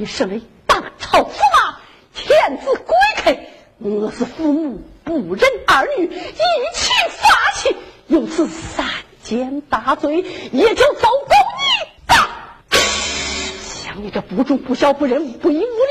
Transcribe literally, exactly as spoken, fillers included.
你身为大朝驸马，天子归客，我是父母不仁儿女，一起发起，由此三件大罪，也就走够你的。像你这不忠不孝不仁不义无